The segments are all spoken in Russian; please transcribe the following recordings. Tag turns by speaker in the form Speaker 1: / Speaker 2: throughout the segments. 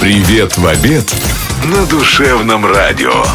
Speaker 1: Привет в обед на Душевном радио.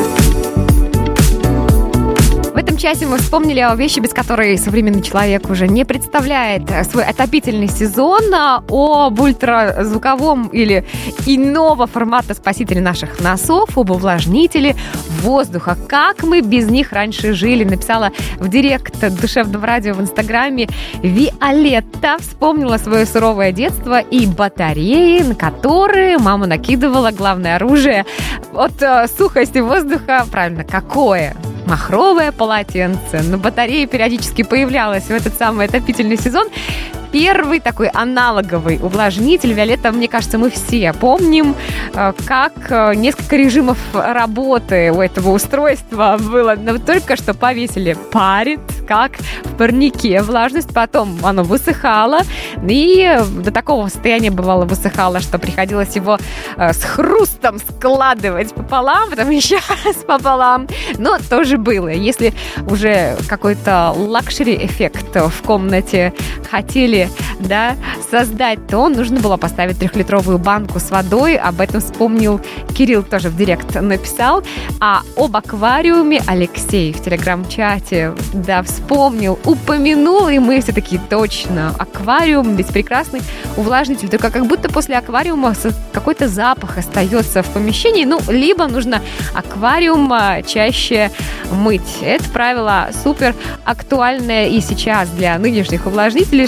Speaker 2: В этом часе мы вспомнили о вещи, без которой современный человек уже не представляет свой отопительный сезон, об ультразвуковом или иного формата спасителе наших носов, об увлажнителе воздуха. Как мы без них раньше жили, написала в директ Душевного радио в Инстаграме Виолетта. Вспомнила свое суровое детство и батареи, на которые мама накидывала главное оружие от сухости воздуха. Правильно, какое? Махровое полотенце. На батарее периодически появлялось в этот самый отопительный сезон. Первый такой аналоговый увлажнитель. Виолетта, мне кажется, мы все помним, как несколько режимов работы у этого устройства было. Но только что повесили парит, как в парнике влажность. Потом оно высыхало. И до такого состояния бывало высыхало, что приходилось его с хрустом складывать пополам. Потом еще раз пополам. Но тоже было. Если уже какой-то лакшери-эффект в комнате хотели создать, то нужно было поставить 3-литровую банку с водой. Об этом вспомнил Кирилл, тоже в директ написал. А об аквариуме Алексей в телеграм-чате, вспомнил, упомянул, и мы все такие, точно, аквариум, ведь прекрасный увлажнитель, только как будто после аквариума какой-то запах остается в помещении, либо нужно аквариум чаще мыть. Это правило супер актуальное и сейчас для нынешних увлажнителей,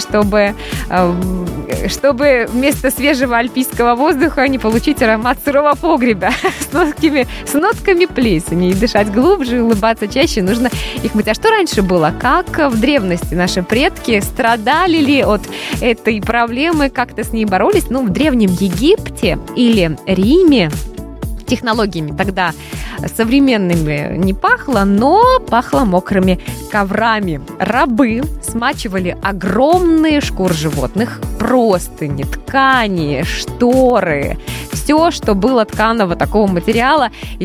Speaker 2: чтобы вместо свежего альпийского воздуха не получить аромат сырого погреба с нотками плесени. И дышать глубже, и улыбаться чаще, нужно их мыть. А что раньше было? Как в древности наши предки страдали ли от этой проблемы, как-то с ней боролись? В Древнем Египте или Риме технологиями тогда современными не пахло, но пахло мокрыми коврами. Рабы смачивали огромные шкуры животных, простыни, ткани, шторы, все, что было тканого такого материала.